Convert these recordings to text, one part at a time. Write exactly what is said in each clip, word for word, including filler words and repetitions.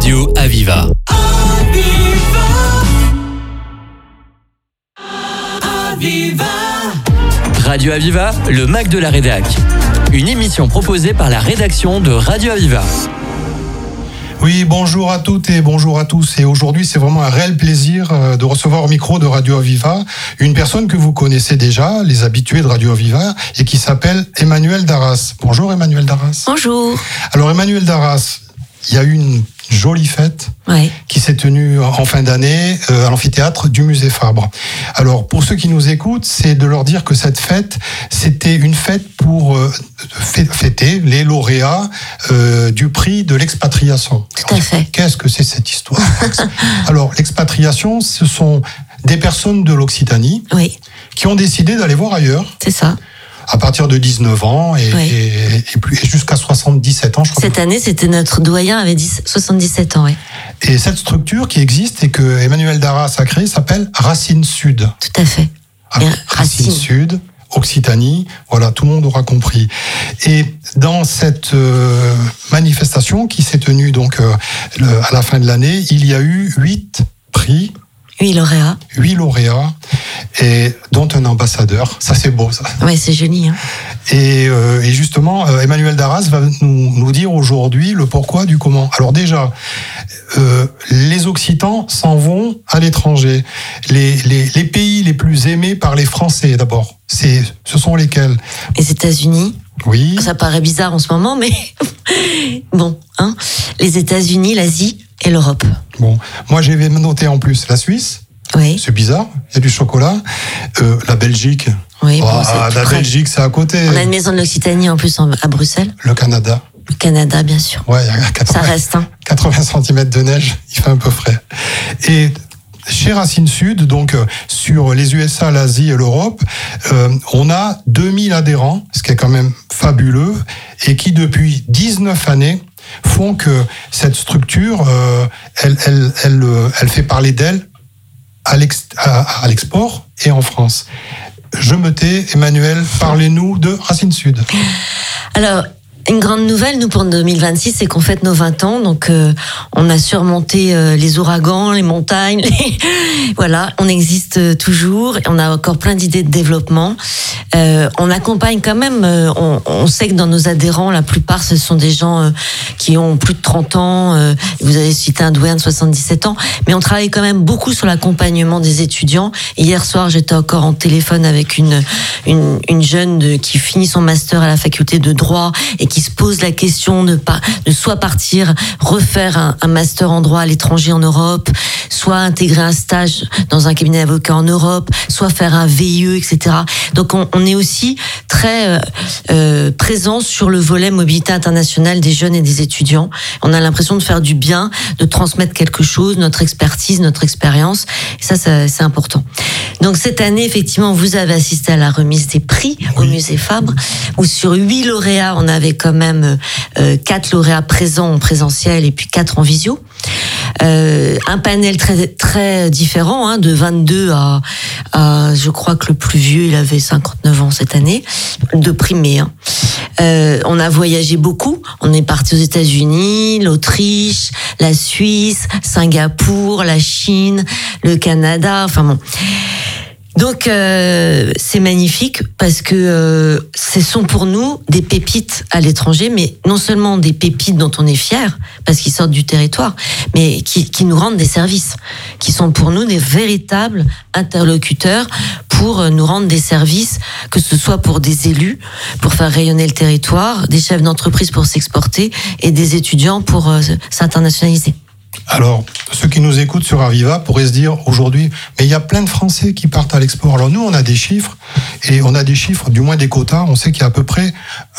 Radio Aviva. Aviva. Radio Aviva, le Mac de la Rédac. Une émission proposée par la rédaction de Radio Aviva. Oui, bonjour à toutes et bonjour à tous. Et aujourd'hui, c'est vraiment un réel plaisir de recevoir au micro de Radio Aviva une personne que vous connaissez déjà, les habitués de Radio Aviva, et qui s'appelle Emmanuelle Darras. Bonjour Emmanuelle Darras. Bonjour. Alors Emmanuelle Darras, il y a eu une jolie fête ouais. qui s'est tenue en fin d'année euh, à l'amphithéâtre du Musée Fabre. Alors pour ceux qui nous écoutent, c'est de leur dire que cette fête, c'était une fête pour euh, fêter les lauréats euh, du prix de l'expatriation. Tout à fait. Qu'est-ce que c'est cette histoire? Alors l'expatriation, ce sont des personnes de l'Occitanie oui. qui ont décidé d'aller voir ailleurs. C'est ça. À partir de dix-neuf ans et, oui. et, et, plus, et jusqu'à soixante-dix-sept ans, je crois. Cette année, c'était notre doyen, avait dit soixante-dix-sept ans, oui. Et cette structure qui existe et que Emmanuelle Darras a créée s'appelle Racine Sud. Tout à fait. Alors, Racine, Racine Sud, Occitanie, voilà, tout le monde aura compris. Et dans cette euh, manifestation qui s'est tenue donc euh, le, à la fin de l'année, il y a eu huit prix. Huit lauréats. Huit lauréats, et dont un ambassadeur. Ça, c'est beau, ça. Ouais, c'est joli. Hein. Et, euh, et justement, euh, Emmanuelle Darras va nous, nous dire aujourd'hui le pourquoi du comment. Alors déjà, euh, les Occitans s'en vont à l'étranger. Les, les, les pays les plus aimés par les Français, d'abord, c'est, ce sont lesquels? Les États-Unis. Oui. Ça paraît bizarre en ce moment, mais bon, hein. Les États-Unis, l'Asie et l'Europe. Bon, moi j'ai noté en plus la Suisse. Oui. C'est bizarre, il y a du chocolat. Euh, la Belgique. Oui, bon, ah, la près. Belgique, c'est à côté. On a une maison de l'Occitanie en plus à Bruxelles. Le Canada. Le Canada, bien sûr. Ouais, il y a quatre-vingts, ça reste. Hein. quatre-vingts centimètres de neige, il fait un peu frais. Et chez Racine Sud, donc euh, sur les U S A, l'Asie et l'Europe, euh, on a deux mille adhérents, ce qui est quand même fabuleux, et qui depuis dix-neuf années font que cette structure, euh, elle, elle, elle, elle fait parler d'elle à, l'ex, à, à l'export et en France. Je me tais, Emmanuelle, parlez-nous de Racine Sud. Alors, une grande nouvelle, nous, pour deux mille vingt-six, c'est qu'on fête nos vingt ans. Donc, euh, on a surmonté euh, les ouragans, les montagnes. Les... voilà, on existe toujours. Et on a encore plein d'idées de développement. Euh, on accompagne quand même, euh, on, on sait que dans nos adhérents, la plupart, ce sont des gens euh, qui ont plus de trente ans. Euh, vous avez cité un doyen de soixante-dix-sept ans. Mais on travaille quand même beaucoup sur l'accompagnement des étudiants. Et hier soir, j'étais encore en téléphone avec une, une, une jeune de, qui finit son master à la faculté de droit et qui qui se pose la question de, pas, de soit partir, refaire un, un master en droit à l'étranger en Europe, soit intégrer un stage dans un cabinet d'avocat en Europe, soit faire un V I E, et cetera. Donc on, on est aussi très euh, présent sur le volet mobilité internationale des jeunes et des étudiants. On a l'impression de faire du bien, de transmettre quelque chose, notre expertise, notre expérience. Et ça, ça, c'est important. Donc cette année, effectivement, vous avez assisté à la remise des prix oui. au Musée Fabre, où sur huit lauréats, on avait quand même euh, quatre lauréats présents en présentiel et puis quatre en visio. Euh, un panel très très différent, hein, de vingt-deux à, à, je crois que le plus vieux, il avait cinquante-neuf ans cette année, de primés. Hein. Euh, on a voyagé beaucoup. On est parti aux États-Unis, l'Autriche, la Suisse, Singapour, la Chine, le Canada. Enfin bon. Donc euh, c'est magnifique parce que euh, ce sont pour nous des pépites à l'étranger, mais non seulement des pépites dont on est fier parce qu'ils sortent du territoire, mais qui, qui nous rendent des services, qui sont pour nous des véritables interlocuteurs pour nous rendre des services, que ce soit pour des élus, pour faire rayonner le territoire, des chefs d'entreprise pour s'exporter et des étudiants pour euh, s'internationaliser. Alors, ceux qui nous écoutent sur Aviva pourraient se dire aujourd'hui, mais il y a plein de Français qui partent à l'export. Alors nous, on a des chiffres, et on a des chiffres, du moins des quotas. On sait qu'il y a à peu près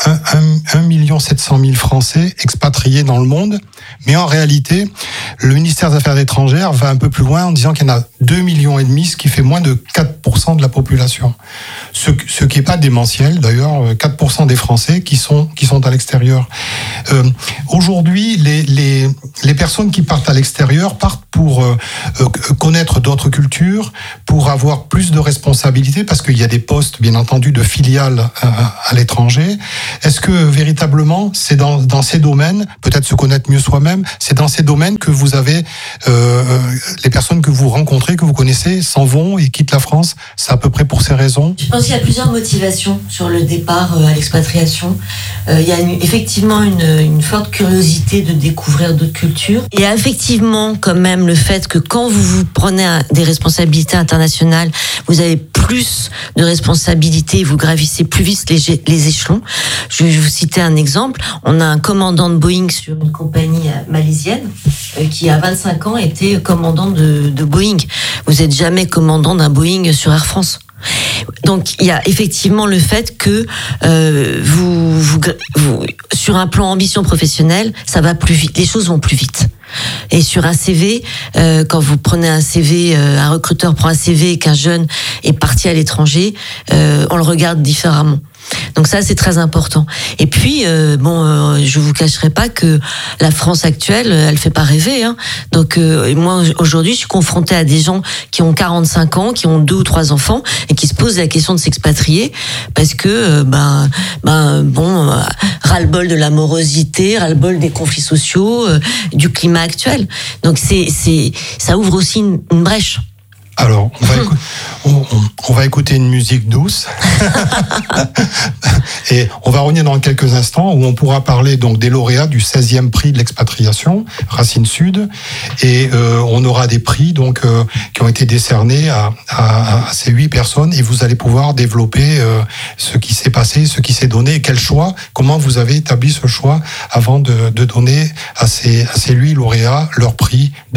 un million sept cent mille Français expatriés dans le monde. Mais en réalité, le ministère des Affaires étrangères va un peu plus loin en disant qu'il y en a deux millions et demi, ce qui fait moins de quatre pour cent de la population. Ce, ce qui n'est pas démentiel, d'ailleurs, quatre pour cent des Français qui sont, qui sont à l'extérieur. Euh, aujourd'hui, les, les, les, les personnes qui partent à l'extérieur partent pour euh, euh, connaître d'autres cultures, pour avoir plus de responsabilités, parce qu'il y a des postes, bien entendu, de filiales euh, à l'étranger. Est-ce que véritablement, c'est dans, dans ces domaines, peut-être se connaître mieux soi-même, c'est dans ces domaines que vous avez, euh, les personnes que vous rencontrez, que vous connaissez, s'en vont et quittent la France? C'est à peu près pour ces raisons? Je pense qu'il y a plusieurs motivations sur le départ à l'expatriation. Euh, il y a une, effectivement une, une forte curiosité de découvrir d'autres cultures. Et effectivement, quand même, le fait que quand vous vous prenez des responsabilités internationales, vous avez plus de responsabilités, vous gravissez plus vite les, les échelons. Je vais vous citer un exemple. On a un commandant de Boeing sur une compagnie malaisienne euh, qui, à vingt-cinq ans, était commandant de, de Boeing. Vous n'êtes jamais commandant d'un Boeing sur Air France. Donc il y a effectivement le fait que euh, vous, vous, vous sur un plan ambition professionnelle, ça va plus vite, les choses vont plus vite. Et sur un C V, euh, quand vous prenez un C V, euh, un recruteur prend un C V et qu'un jeune est parti à l'étranger, euh, on le regarde différemment. Donc ça, c'est très important. Et puis, euh, bon, euh, je vous cacherai pas que la France actuelle, elle fait pas rêver. Hein. Donc euh, moi, aujourd'hui, je suis confrontée à des gens qui ont quarante-cinq ans, qui ont deux ou trois enfants et qui se posent la question de s'expatrier parce que, euh, ben, ben, bon, euh, ras-le-bol de la morosité, ras-le-bol des conflits sociaux, euh, du climat actuel. Donc c'est, c'est, ça ouvre aussi une, une brèche. Alors, on va, écou- on, on, on va écouter une musique douce et on va revenir dans quelques instants où on pourra parler donc des lauréats du seizième prix de l'expatriation, Racine Sud, et euh, on aura des prix donc euh, qui ont été décernés à, à, à ces huit personnes et vous allez pouvoir développer euh, ce qui s'est passé, ce qui s'est donné, et quel choix, comment vous avez établi ce choix avant de, de donner à ces, à ces huit lauréats leur prix de